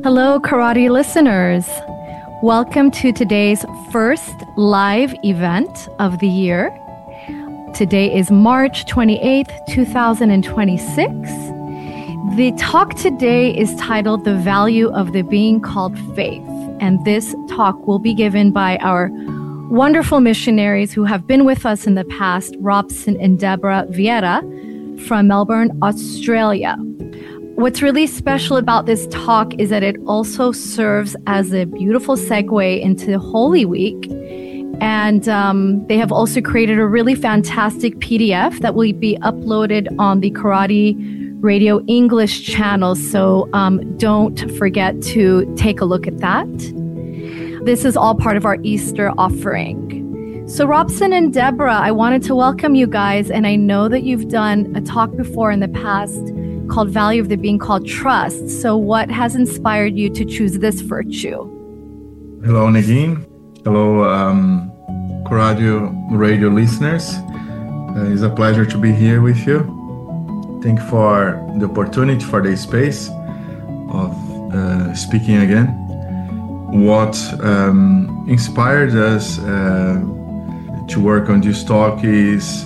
Hello, karate listeners. Welcome to today's first live event of the year. Today is March 28th, 2026. The talk today is titled The Value of the Being Called Faith. And this talk will be given by our wonderful missionaries who have been with us in the past, Robson and Deborah Vieira from Melbourne, Australia. What's really special about this talk is that it also serves as a beautiful segue into Holy Week. And they have also created a really fantastic PDF that will be uploaded on the Karate Radio English channel. So don't forget to take a look at that. This is all part of our Easter offering. So Robson and Deborah, I wanted to welcome you guys. And I know that you've done a talk before in the past called Value of the Being Called Trust. So what has inspired you to choose this virtue? Hello, Nadine. Hello, Radio listeners. It's a pleasure to be here with you. Thank you for the opportunity, for the space of speaking again. What inspired us to work on this talk is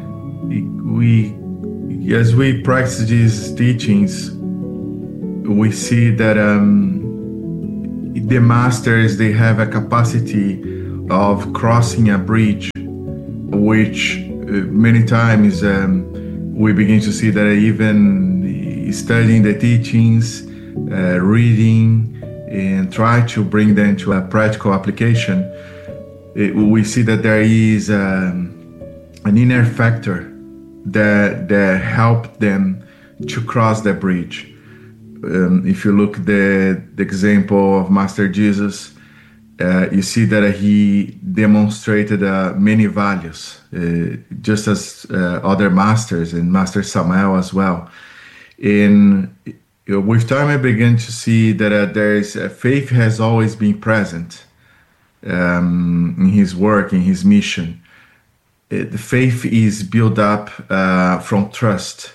as we practice these teachings, we see that the masters, they have a capacity of crossing a bridge, which many times we begin to see that even studying the teachings, reading, and try to bring them to a practical application, we see that there is an inner factor that helped them to cross the bridge. If you look at the example of Master Jesus, you see that he demonstrated many values, just as other masters and Master Samael as well. And with time, I began to see that faith has always been present in his work, in his mission. The faith is built up from trust.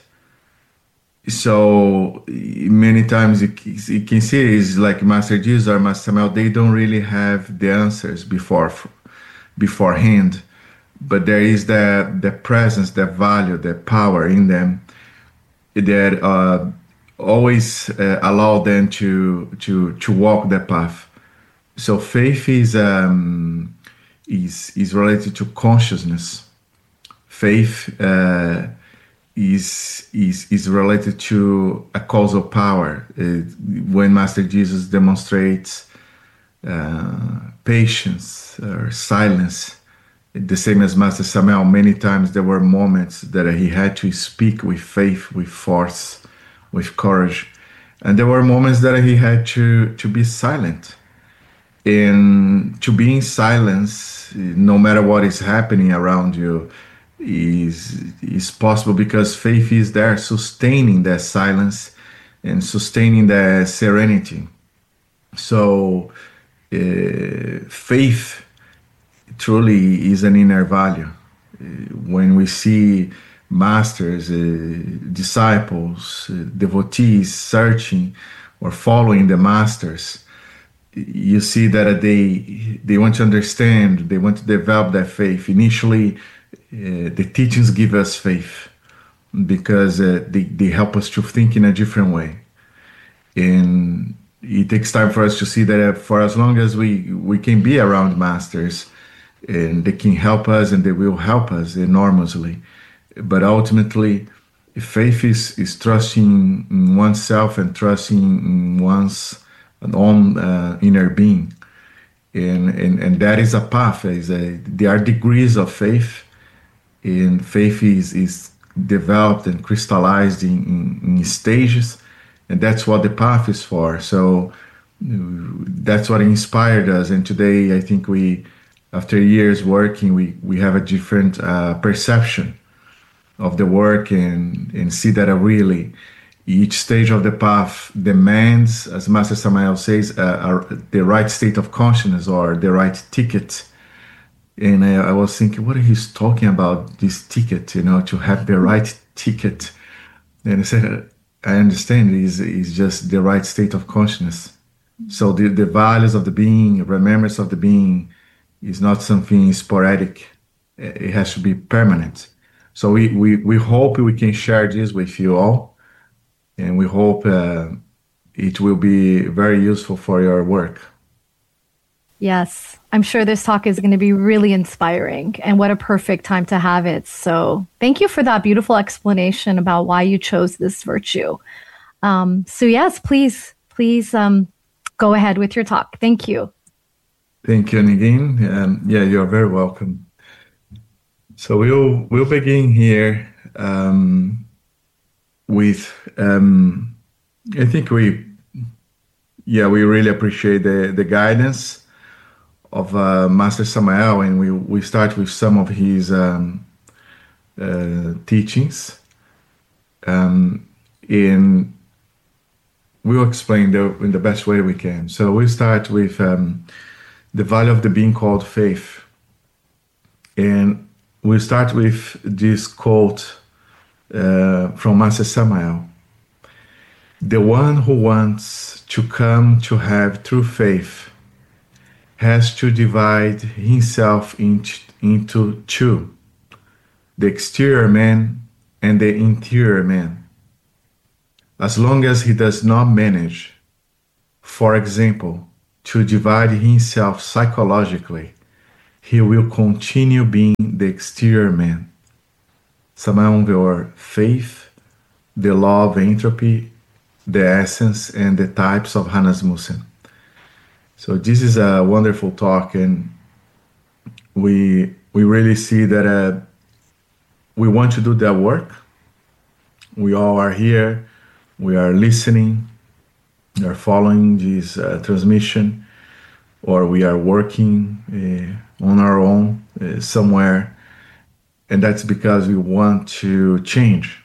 So many times you can see it's like Master Jesus or Master Samuel, they don't really have the answers beforehand, but there is the presence, the value, the power in them that always allow them to walk the path. So faith is related to consciousness. Faith is related to a causal power. When Master Jesus demonstrates patience or silence, the same as Master Samuel, many times there were moments that he had to speak with faith, with force, with courage. And there were moments that he had to be silent. And to be in silence, no matter what is happening around you, is possible because faith is there sustaining that silence and sustaining the serenity. So faith truly is an inner value. When we see masters, disciples, devotees searching or following the masters, you see that they want to understand, they want to develop that faith. Initially, the teachings give us faith because they help us to think in a different way. And it takes time for us to see that for as long as we can be around masters, and they can help us and they will help us enormously. But ultimately, faith is trusting in oneself and trusting in one's own inner being. And that is a path. There are degrees of faith. And faith is developed and crystallized in stages, and that's what the path is for. So that's what inspired us. And today, I think after years working, we have a different perception of the work and see that really each stage of the path demands, as Master Samael says, the right state of consciousness or the right ticket. And I was thinking, what he's talking about, this ticket, to have the right ticket. And I said, I understand it's just the right state of consciousness. So the values of the being, remembrance of the being, is not something sporadic. It has to be permanent. So we hope we can share this with you all, and we hope it will be very useful for your work. Yes, I'm sure this talk is going to be really inspiring, and what a perfect time to have it. So, thank you for that beautiful explanation about why you chose this virtue. So, yes, please go ahead with your talk. Thank you. Thank you, Negin. Yeah, you're very welcome. So we'll begin here with I think we really appreciate the guidance of Master Samael, and we start with some of his teachings, and we'll explain in the best way we can. So we start with the value of the being called faith, and we start with this quote from Master Samael: "The one who wants to come to have true faith has to divide himself into two, the exterior man and the interior man. As long as he does not manage, for example, to divide himself psychologically, he will continue being the exterior man." Samael Weor, Faith, the Law of Entropy, the Essence, and the Types of Rasmussen. So this is a wonderful talk, and we really see that we want to do that work. We all are here. We are listening. We are following this transmission, or we are working on our own somewhere, and that's because we want to change.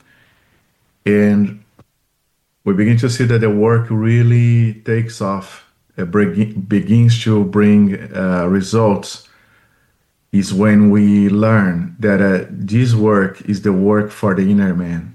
And we begin to see that the work really takes off, begins to bring results, is when we learn that this work is the work for the inner man.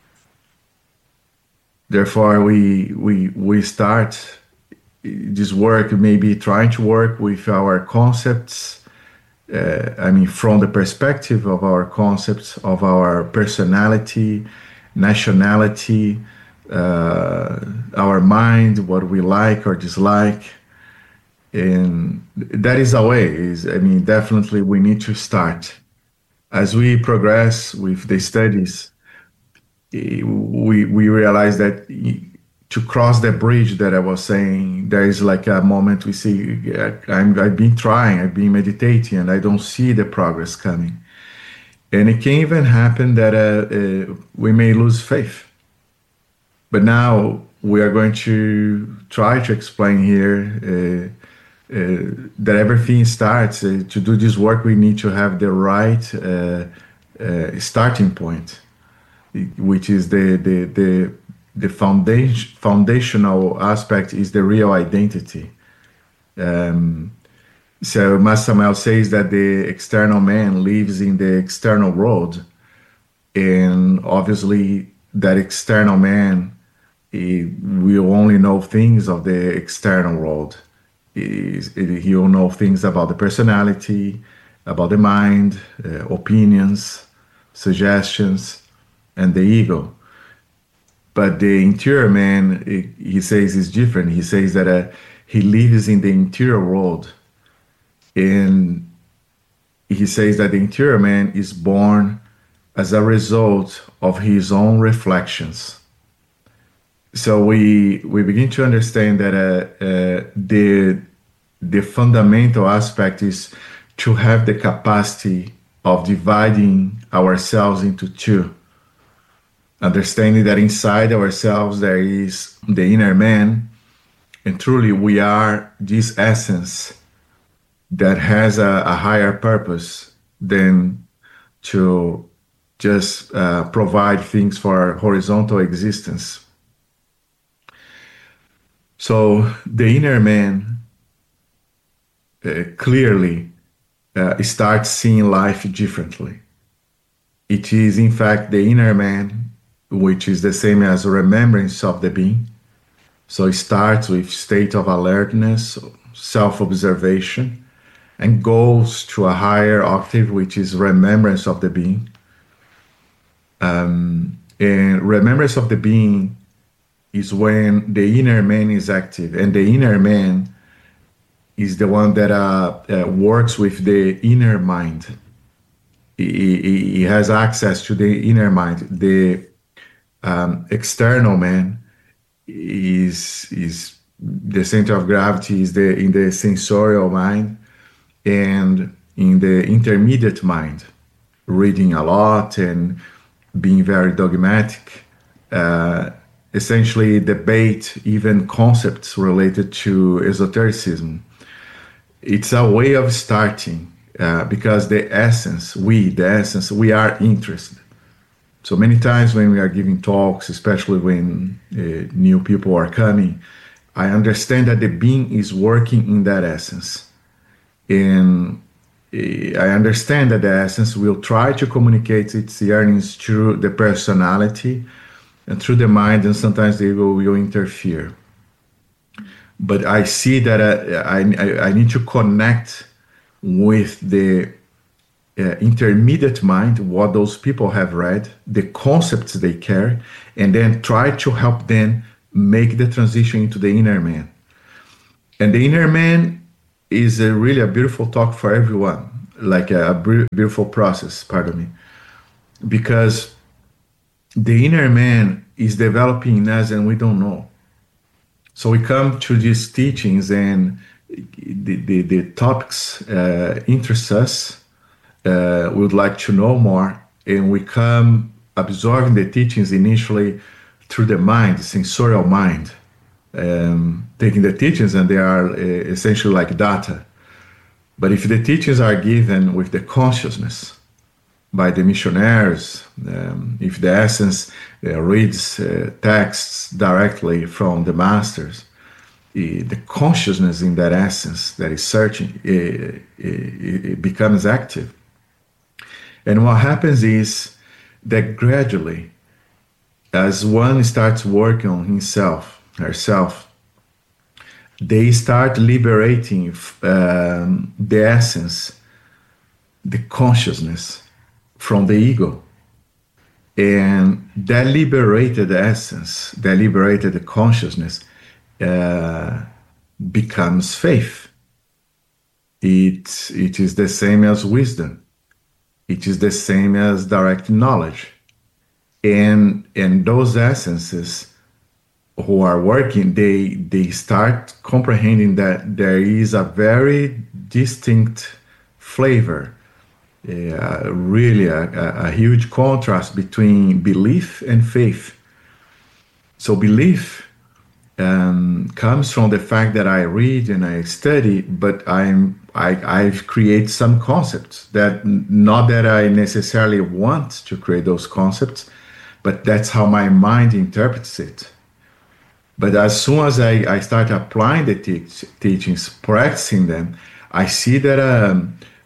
Therefore, we start this work, maybe trying to work with our concepts, from the perspective of our concepts, of our personality, nationality, our mind, what we like or dislike. And that is a way. Definitely we need to start. As we progress with the studies, we realize that to cross that bridge that I was saying, there is like a moment we see, I've been trying, I've been meditating, and I don't see the progress coming. And it can even happen that we may lose faith. But now we are going to try to explain here that everything starts. To do this work, we need to have the right starting point, which is the foundational aspect is the real identity. So Master Samael says that the external man lives in the external world, and obviously that external man will only know things of the external world. He will know things about the personality, about the mind, opinions, suggestions, and the ego. But the interior man, he says, is different. He says that he lives in the interior world. And he says that the interior man is born as a result of his own reflections. So we begin to understand that the fundamental aspect is to have the capacity of dividing ourselves into two. Understanding that inside ourselves there is the inner man, and truly we are this essence that has a higher purpose than to just provide things for our horizontal existence. So the inner man clearly starts seeing life differently. It is, in fact, the inner man, which is the same as remembrance of the being. So it starts with state of alertness, self-observation, and goes to a higher octave, which is remembrance of the being. And remembrance of the being is when the inner man is active, and the inner man is the one that works with the inner mind. He has access to the inner mind. The external man is the center of gravity is in the sensorial mind, and in the intermediate mind, reading a lot and being very dogmatic, essentially debate even concepts related to esotericism. It's a way of starting, because the essence, we are interested. So many times when we are giving talks, especially when new people are coming, I understand that the being is working in that essence. And I understand that the essence will try to communicate its yearnings through the personality and through the mind, and sometimes they will interfere. But I see that I need to connect with the intermediate mind, what those people have read, the concepts they carry, and then try to help them make the transition into the inner man. And the inner man is really a beautiful talk for everyone, like a beautiful process, pardon me, because the inner man is developing in us and we don't know. So we come to these teachings and the topics interest us, we would like to know more, and we come absorbing the teachings initially through the mind, the sensorial mind, taking the teachings, and they are essentially like data. But if the teachings are given with the consciousness by the missionaries, if the essence reads texts directly from the masters, the consciousness in that essence that is searching, it becomes active. And what happens is that gradually, as one starts working on himself, herself, they start liberating the essence, the consciousness from the ego. And that liberated essence, that liberated consciousness becomes faith. It is the same as wisdom. It is the same as direct knowledge. And those essences who are working, they start comprehending that there is a very distinct flavor, really a huge contrast between belief and faith. So belief comes from the fact that I read and I study, but I've created some concepts that, not that I necessarily want to create those concepts, but that's how my mind interprets it. But as soon as I start applying the teachings, practicing them, I see that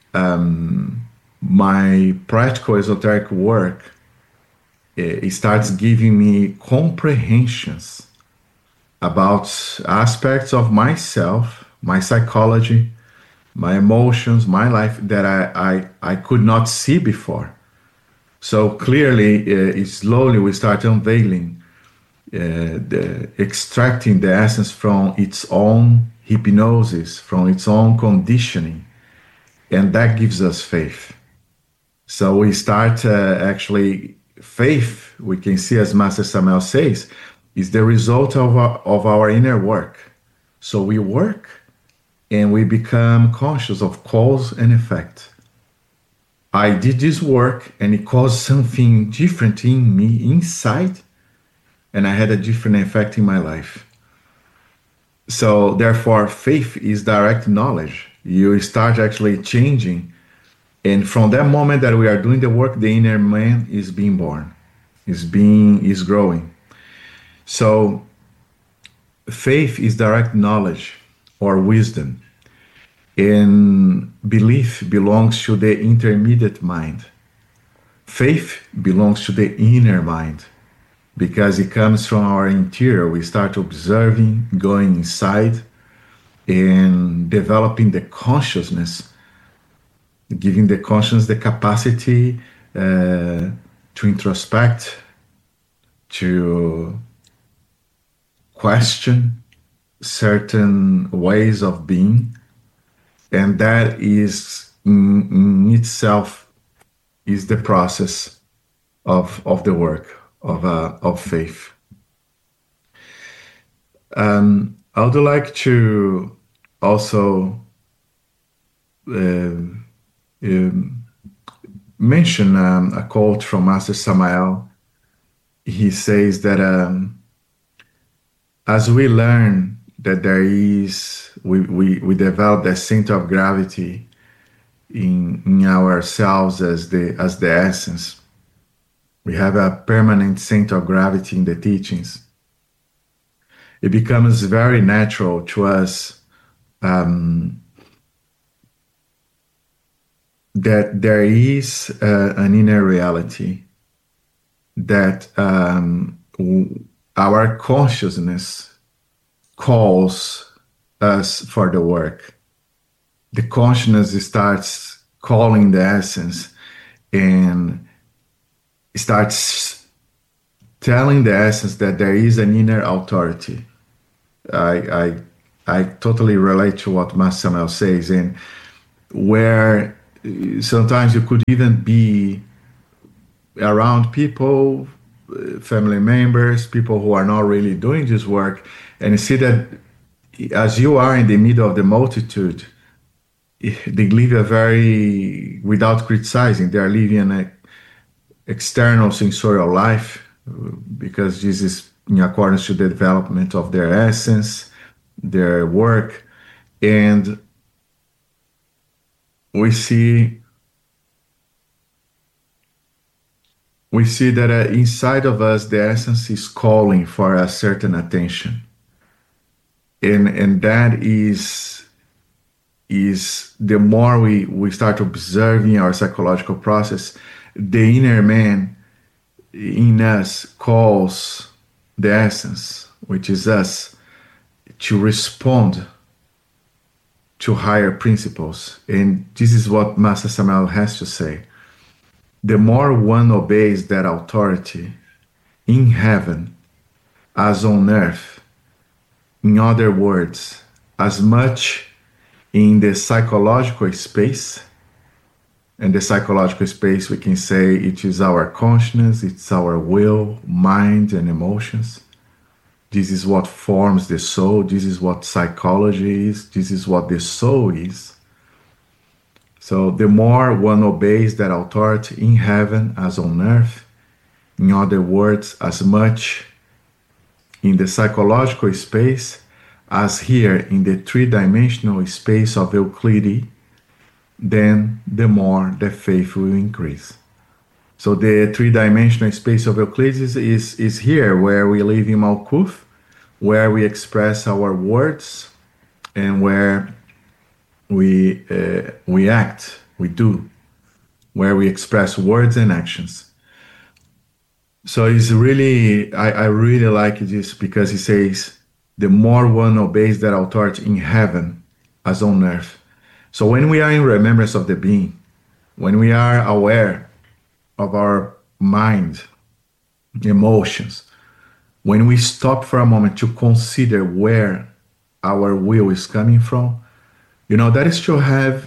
my practical esoteric work, it starts giving me comprehensions about aspects of myself, my psychology, my emotions, my life that I could not see before. So clearly, slowly we start unveiling, extracting the essence from its own hypnosis, from its own conditioning, and that gives us faith. So we start actually, faith, we can see, as Master Samael says, is the result of our inner work. So we work and we become conscious of cause and effect. I did this work and it caused something different in me inside, and I had a different effect in my life. So therefore, faith is direct knowledge. You start actually changing, and from that moment that we are doing the work, the inner man is being born, is growing. So faith is direct knowledge or wisdom, and belief belongs to the intermediate mind. Faith belongs to the inner mind. because it comes from our interior. We start observing, going inside, and developing the consciousness, giving the conscience the capacity to introspect, to question certain ways of being, and that is in itself is the process of the work of faith. I would like to also mention a quote from Master Samael. He says that as we learn that there is, we develop that center of gravity in ourselves as the essence. We have a permanent center of gravity in the teachings. It becomes very natural to us that there is an inner reality, that our consciousness calls us for the work. The consciousness starts calling the essence and starts telling the essence that there is an inner authority. I totally relate to what Master Samael says, and where sometimes you could even be around people, family members, people who are not really doing this work, and you see that as you are in the middle of the multitude, they live a very, without criticizing, they are living an external sensorial life, because this is in accordance to the development of their essence, their work, and we see that inside of us, the essence is calling for a certain attention. And that is the more we start observing our psychological process, the inner man in us calls the essence, which is us, to respond to higher principles. And this is what Master Samael has to say. The more one obeys that authority in heaven as on earth, in other words, as much in the psychological space, and the psychological space we can say it is our consciousness, it's our will, mind, and emotions. This is what forms the soul, this is what psychology is, this is what the soul is. So the more one obeys that authority in heaven as on earth, in other words, as much in the psychological space as here in the three-dimensional space of Euclid, then the more the faith will increase. So the three-dimensional space of Euclid is here, where we live in Malkuth, where we express our words, and where we act, we do, where we express words and actions. So it's really, I really like this, because he says, the more one obeys that authority in heaven as on earth. So when we are in remembrance of the being, when we are aware of our mind, emotions, when we stop for a moment to consider where our will is coming from, that is to have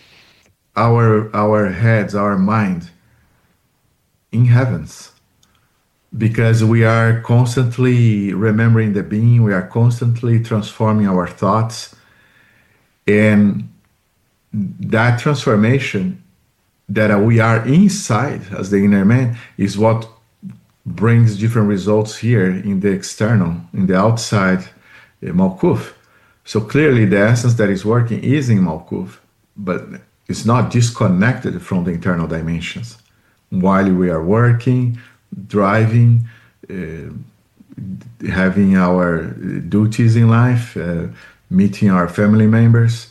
our heads, our mind in heavens, because we are constantly remembering the being, we are constantly transforming our thoughts, and that transformation that we are inside as the inner man is what brings different results here in the external, in the outside Malkuth. So clearly the essence that is working is in Malkuth, but it's not disconnected from the internal dimensions. While we are working, driving, having our duties in life, meeting our family members,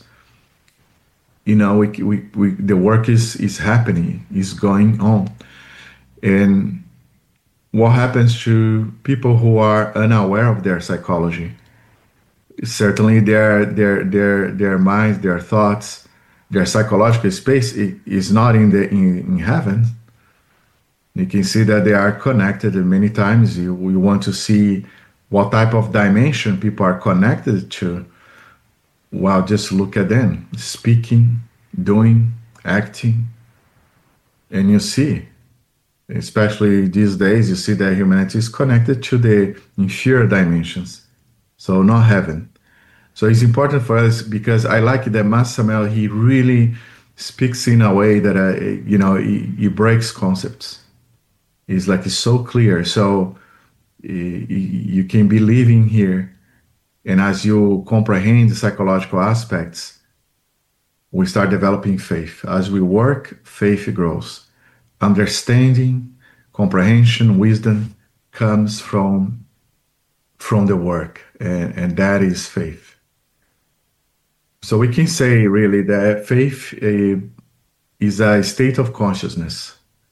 the work is happening, is going on. And what happens to people who are unaware of their psychology? Certainly, their minds, their thoughts, their psychological space is not in heaven. You can see that they are connected, and many times you want to see what type of dimension people are connected to. Well, just look at them speaking, doing, acting, and you see, especially these days, you see that humanity is connected to the inferior dimensions, so not heaven. So it's important for us because I like that Massamel, he really speaks in a way that, he breaks concepts. It's so clear. So you can be living here, and as you comprehend the psychological aspects, we start developing faith. As we work, faith grows. Understanding, comprehension, wisdom comes from the work, and that is faith. So we can say really that faith is a state of consciousness.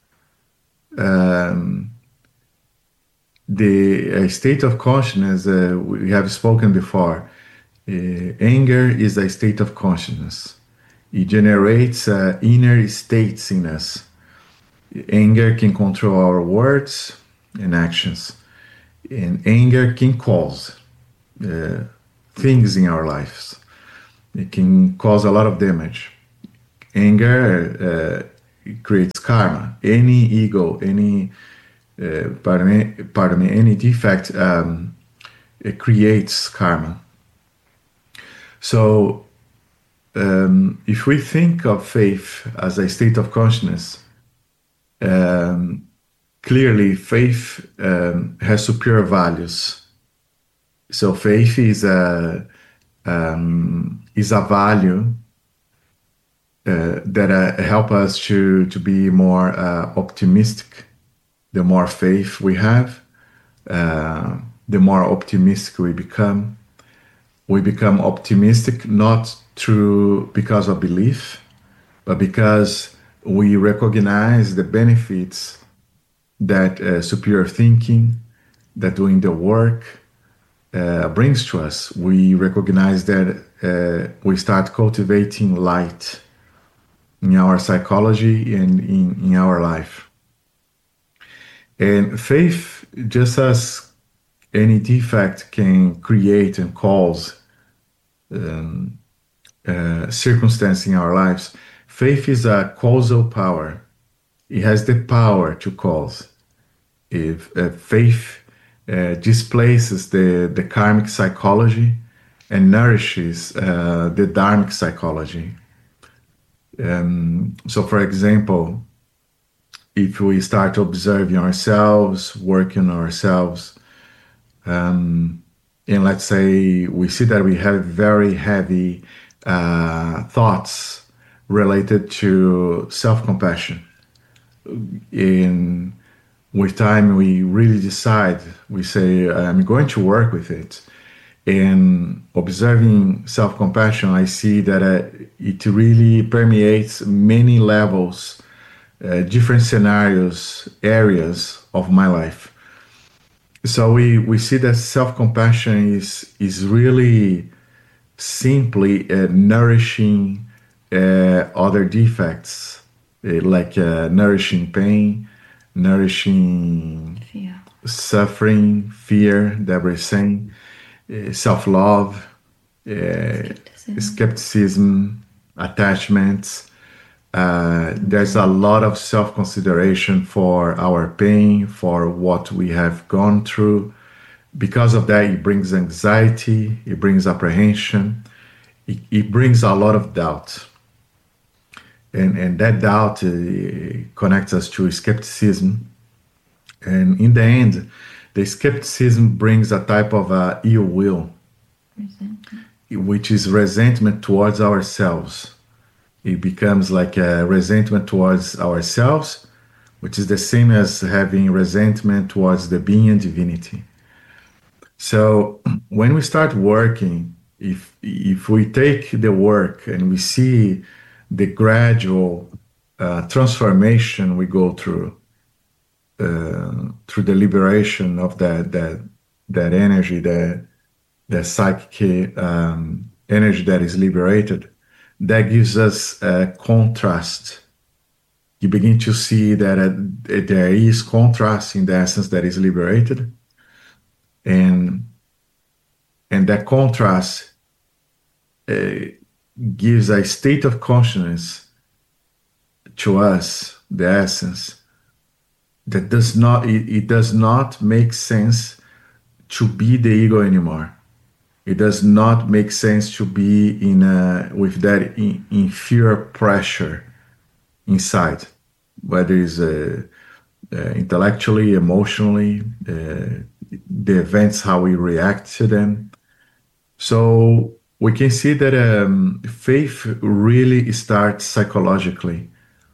The state of consciousness, we have spoken before. Anger is a state of consciousness. It generates inner states in us. Anger can control our words and actions, and anger can cause things in our lives. It can cause a lot of damage. Anger creates karma. Any ego, any any defect, it creates karma. So if we think of faith as a state of consciousness, clearly faith has superior values. So faith is a value that help us to be more optimistic. The more faith we have, the more optimistic we become. We become optimistic not because of belief, but because we recognize the benefits that superior thinking, that doing the work brings to us. We recognize that we start cultivating light in our psychology and in our life. And faith, just as any defect can create and cause circumstance in our lives, faith is a causal power. It has the power to cause. If faith displaces the karmic psychology and nourishes the dharmic psychology. So, for example, if we start observing ourselves, working on ourselves, and let's say we see that we have very heavy thoughts related to self-compassion. With time, we really decide, we say, I'm going to work with it. And observing self-compassion, I see that it really permeates many levels, different scenarios, areas of my life. So we see that self-compassion is really simply nourishing other defects, like nourishing pain, nourishing suffering, fear that we're saying, self-love, skepticism, attachments. There's a lot of self-consideration for our pain, for what we have gone through. Because of that, it brings anxiety, it brings apprehension, it brings a lot of doubt. And that doubt connects us to skepticism. And in the end, the skepticism brings a type of ill will, which is resentment towards ourselves. It becomes like a resentment towards ourselves, which is the same as having resentment towards the being and divinity. So when we start working, if we take the work and we see the gradual transformation we go through, through the liberation of that energy, that psychic energy that is liberated, that gives us a contrast. You begin to see that there is contrast in the essence that is liberated, and that contrast gives a state of consciousness to us, the essence, that does not make sense to be the ego anymore. It does not make sense to be with that inferior pressure inside, whether it's intellectually, emotionally, the events, how we react to them. So we can see that faith really starts psychologically.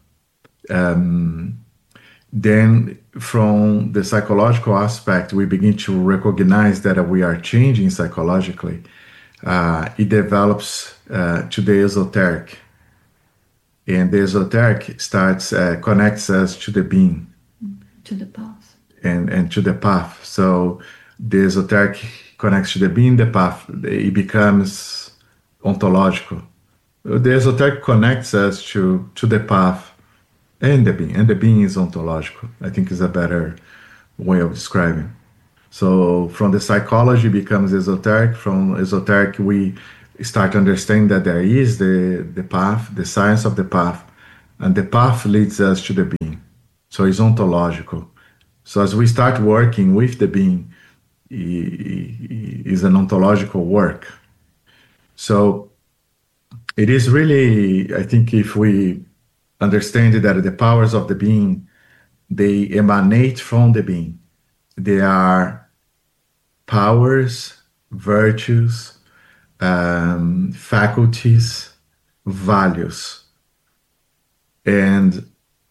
Then from the psychological aspect, we begin to recognize that we are changing psychologically. It develops to the esoteric. And the esoteric connects us to the being. To the path. And to the path. So the esoteric connects to the being, the path. It becomes ontological. The esoteric connects us to the path and the being is ontological. I think is a better way of describing. So from the psychology becomes esoteric. From esoteric, we start to understand that there is the path, the science of the path, and the path leads us to the being. So it's ontological. So as we start working with the being, is an ontological work. So it is really, I think, if we understand that the powers of the being, they emanate from the being. They are powers, virtues, faculties, values. And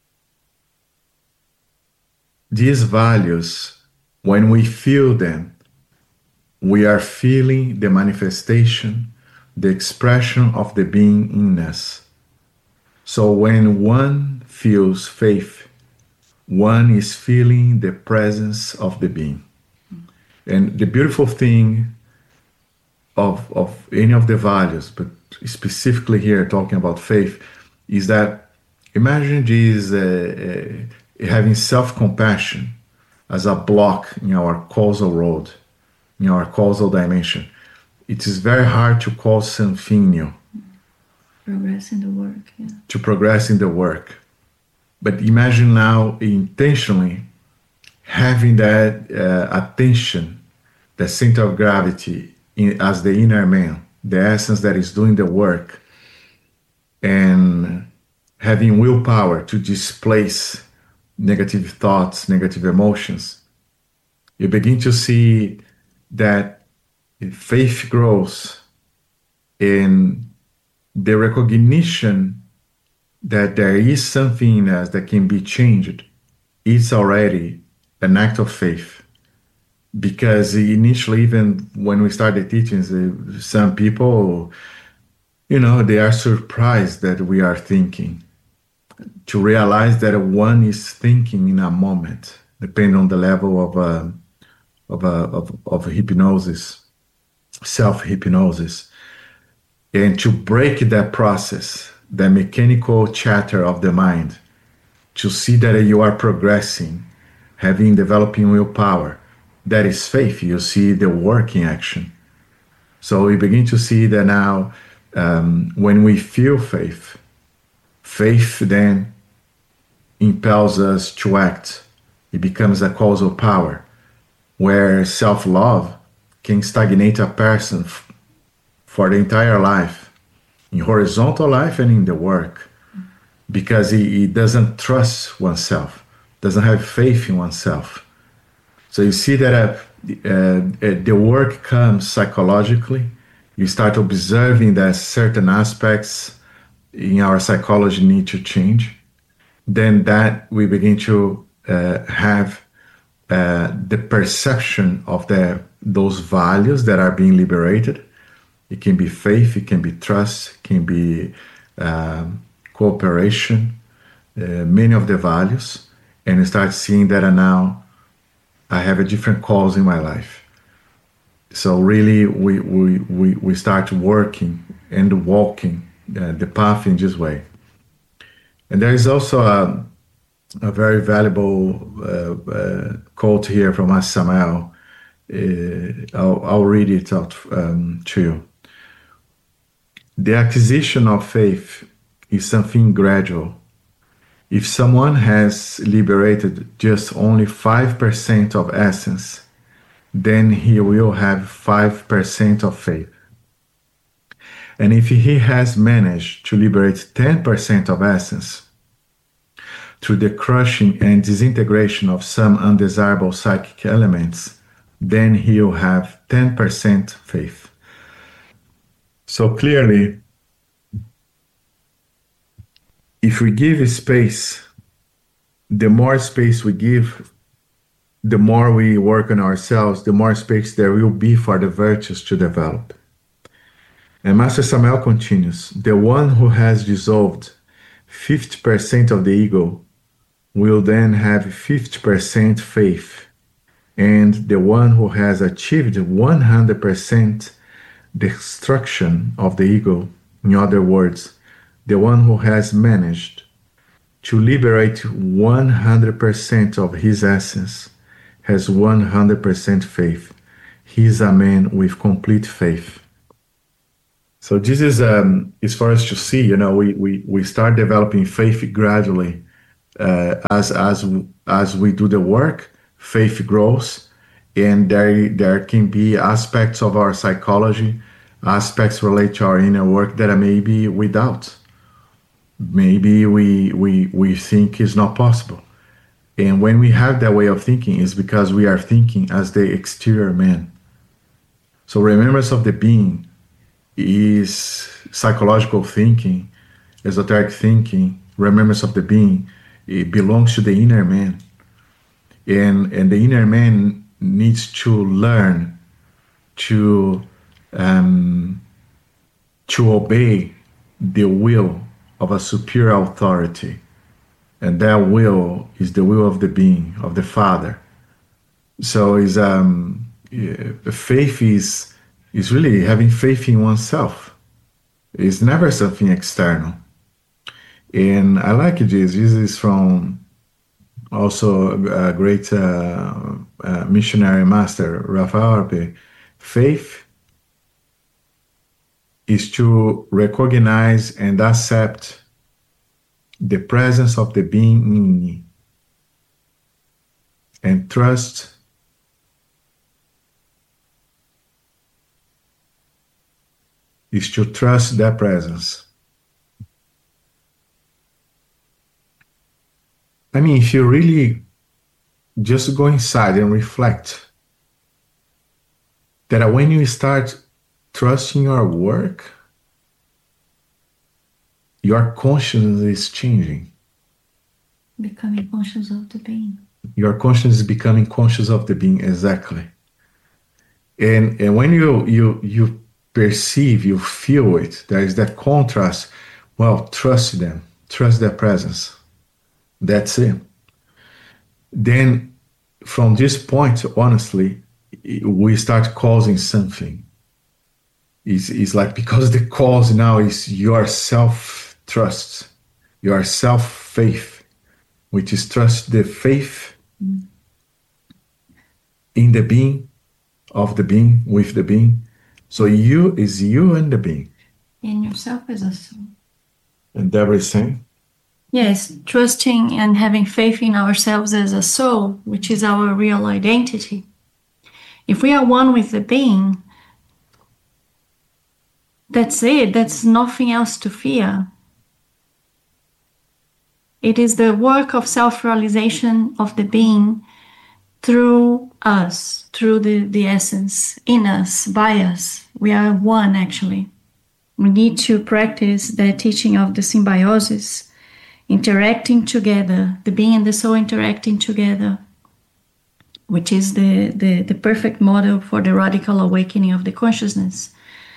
these values, when we feel them, we are feeling the manifestation, the expression of the being in us. So when one feels faith, one is feeling the presence of the being. And the beautiful thing of any of the values, but specifically here talking about faith, is that imagine this having self-compassion as a block in our causal road, in our causal dimension. It is very hard to cause something new. Progress in the work, yeah. To progress in the work. But imagine now intentionally having that attention, the center of gravity as the inner man, the essence that is doing the work, and having willpower to displace negative thoughts, negative emotions. You begin to see that faith grows in the recognition that there is something in us that can be changed. It's already an act of faith. Because initially, even when we started teachings, some people, they are surprised that we are thinking. To realize that one is thinking in a moment, depending on the level of hypnosis, self-hypnosis. And to break that process, the mechanical chatter of the mind, to see that you are progressing, developing willpower, that is faith. You see the work in action. So we begin to see that now, when we feel faith then impels us to act. It becomes a causal power, where self-love can stagnate a person for the entire life, in horizontal life and in the work, because he doesn't trust oneself, doesn't have faith in oneself. So you see that the work comes psychologically. You start observing that certain aspects in our psychology need to change. Then that we begin to have the perception of those values that are being liberated. It can be faith, it can be trust, it can be cooperation, many of the values. and start seeing that now I have a different cause in my life. So really, we start working and walking the path in this way. And there is also a very valuable quote here from Samael. I'll read it out to you. The acquisition of faith is something gradual. If someone has liberated just only 5% of essence, then he will have 5% of faith. And if he has managed to liberate 10% of essence through the crushing and disintegration of some undesirable psychic elements, then he'll have 10% faith. So clearly, if we give space, the more space we give, the more we work on ourselves, the more space there will be for the virtues to develop. And Master Samael continues, the one who has dissolved 50% of the ego will then have 50% faith, and the one who has achieved 100% destruction of the ego, in other words, the one who has managed to liberate 100% of his essence, has 100% faith. He is a man with complete faith. So this is for us to see. We start developing faith gradually as we do the work. Faith grows, and there can be aspects of our psychology, aspects related to our inner work that are maybe we doubt. Maybe we think is not possible. And when we have that way of thinking, it's because we are thinking as the exterior man. So remembrance of the being is psychological thinking, esoteric thinking. Remembrance of the being, it belongs to the inner man. And the inner man needs to learn to obey the will of a superior authority. And that will is the will of the being, of the Father. So faith is really having faith in oneself. It's never something external. And I like this. This is from also a great missionary master, Rafael Arpe. Faith is to recognize and accept the presence of the being in me, and trust is to trust that presence. I mean, if you really just go inside and reflect that when you start trusting your work, your consciousness is changing. Becoming conscious of the being. Your consciousness is becoming conscious of the being, exactly. And when you perceive, you feel it, there is that contrast. Well, trust them, trust their presence. That's it. Then from this point, honestly, we start causing something. It's like, because the cause now is your self-trust, your self-faith, which is trust the faith in the being, of the being, with the being. So you is you and the being. And yourself is a soul. And Deborah is saying? Yes, trusting and having faith in ourselves as a soul, which is our real identity. If we are one with the being, that's it. That's nothing else to fear. It is the work of self-realization of the being through us, through the essence, in us, by us. We are one, actually. We need to practice the teaching of the symbiosis, interacting together, the being and the soul interacting together, which is the perfect model for the radical awakening of the consciousness.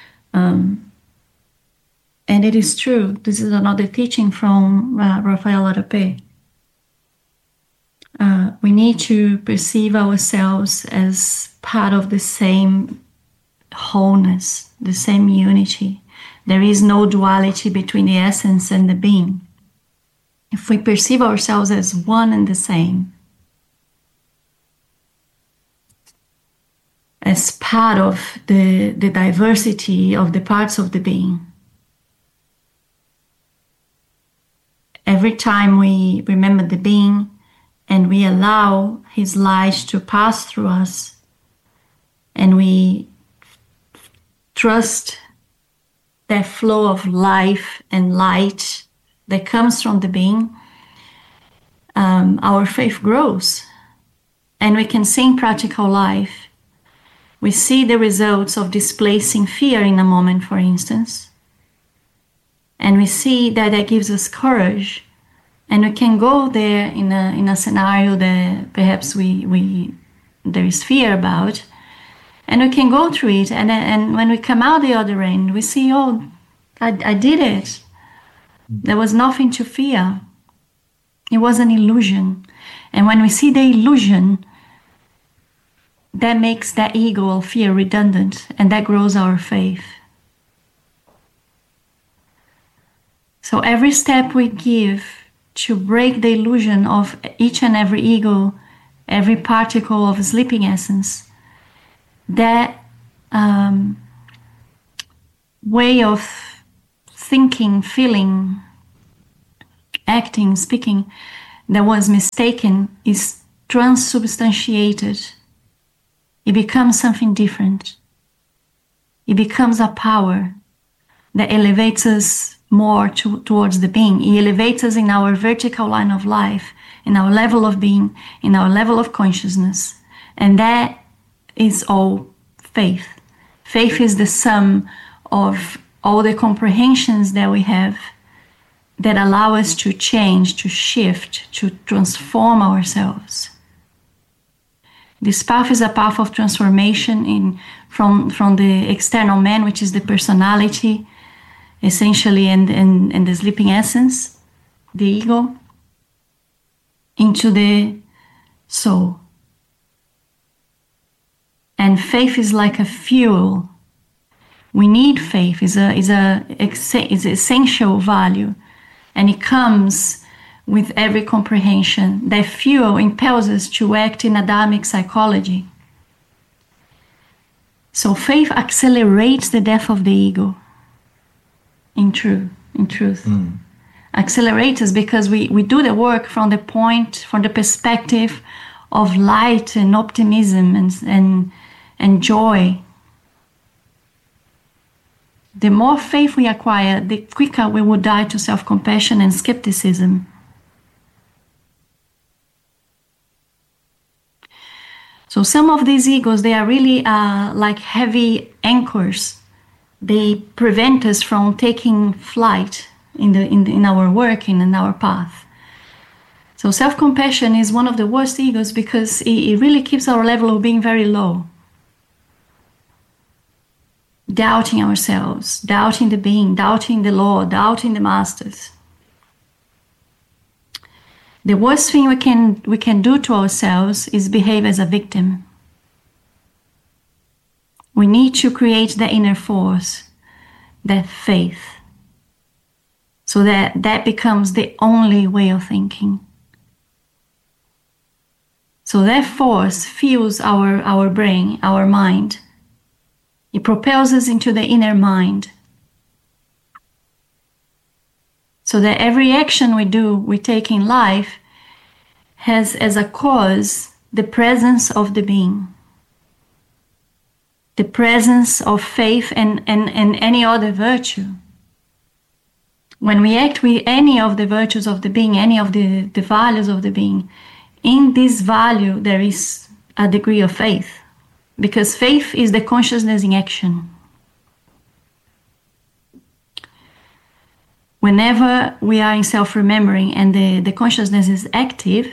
And it is true. This is another teaching from Rafael Arpe. we need to perceive ourselves as part of the same wholeness, the same unity. There is no duality between the essence and the being. If we perceive ourselves as one and the same, as part of the diversity of the parts of the being, every time we remember the being and we allow his light to pass through us, and we trust that flow of life and light that comes from the being, our faith grows. And we can see in practical life, we see the results of displacing fear in a moment, for instance. And we see that gives us courage. And we can go there in a scenario that perhaps there is fear about. And we can go through it. And when we come out the other end, we see, oh, I did it. There was nothing to fear. It was an illusion. And when we see the illusion, that makes that ego of fear redundant, and that grows our faith. So every step we give to break the illusion of each and every ego, every particle of sleeping essence, that way of thinking, feeling, acting, speaking that was mistaken is transubstantiated. It becomes something different. It becomes a power that elevates us more towards the being. It elevates us in our vertical line of life, in our level of being, in our level of consciousness. And that is all faith. Faith is the sum of all the comprehensions that we have that allow us to change, to shift, to transform ourselves. This path is a path of transformation from the external man, which is the personality, essentially, and the sleeping essence, the ego, into the soul. And faith is like a fuel. We need faith. It's an essential value, and it comes with every comprehension. That fuel impels us to act in Adamic psychology. So faith accelerates the death of the ego. In truth. Accelerates us because we do the work from the perspective of light and optimism and joy. The more faith we acquire, the quicker we will die to self-compassion and skepticism. So some of these egos, they are really like heavy anchors. They prevent us from taking flight in our work and in our path. So self-compassion is one of the worst egos because it really keeps our level of being very low. Doubting ourselves, doubting the being, doubting the Lord, doubting the masters. The worst thing we can do to ourselves is behave as a victim. We need to create the inner force, that faith, so that becomes the only way of thinking. So that force fuels our brain, our mind. It propels us into the inner mind. So that every action we take in life has as a cause the presence of the being. The presence of faith and any other virtue. When we act with any of the virtues of the being, any of the values of the being, in this value there is a degree of faith. Because faith is the consciousness in action. Whenever we are in self-remembering and the consciousness is active,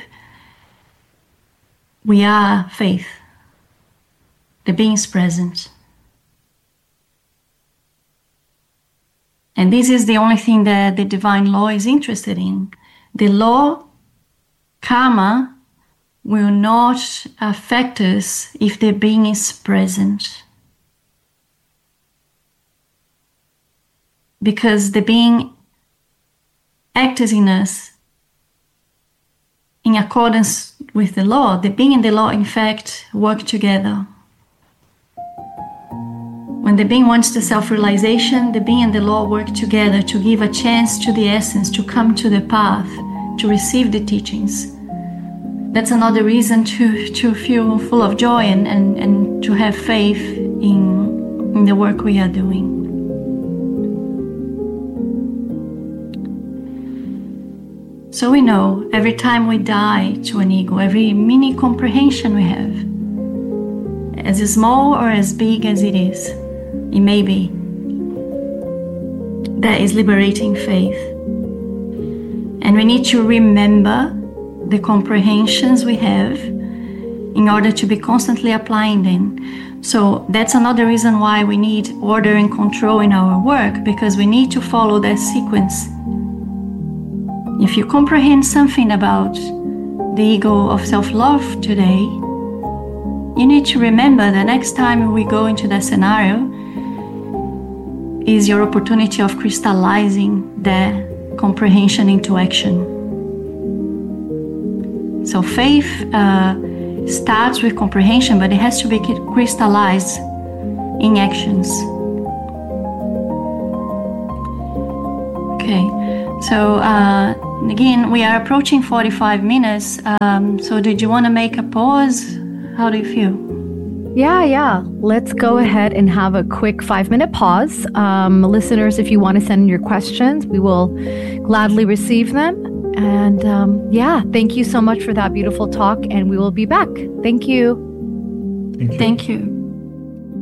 we are faith. The being is present. And this is the only thing that the divine law is interested in. The law, karma, will not affect us if the being is present. Because the being acts in us in accordance with the law. The being and the law, in fact, work together. When the being wants the self-realization, the being and the law work together to give a chance to the essence to come to the path, to receive the teachings. That's another reason to feel full of joy and to have faith in the work we are doing. So we know every time we die to an ego, every mini comprehension we have, as small or as big as it is, it may be, that is liberating faith. And we need to remember the comprehensions we have in order to be constantly applying them. So that's another reason why we need order and control in our work, because we need to follow that sequence. If you comprehend something about the ego of self-love today, you need to remember the next time we go into that scenario is your opportunity of crystallizing that comprehension into action. So faith starts with comprehension, but it has to be crystallized in actions. Okay, so again, we are approaching 45 minutes. So did you want to make a pause? How do you feel? Yeah. Let's go ahead and have a quick 5-minute pause. Listeners, if you want to send in your questions, we will gladly receive them. And thank you so much for that beautiful talk. And we will be back. Thank you. Thank you.